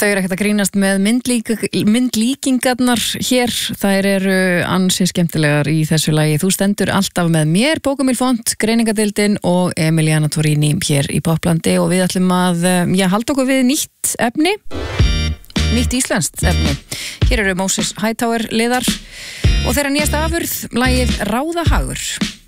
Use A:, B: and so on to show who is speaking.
A: Þau eru ekkert að grínast með myndlíkingarnar hér. Þær eru ansi skemmtilegar í þessu lagi. Þú stendur alltaf með mér, Bókamil Font, Greiningadeildin og Emiliana Torini hér í Poplandi og við ætlum að halda okkur við nýtt efni, nýtt íslenskt efni. Hér eru Moses Hightower liðar og þeirra nýjasta afurð, lagið Ráðahagur.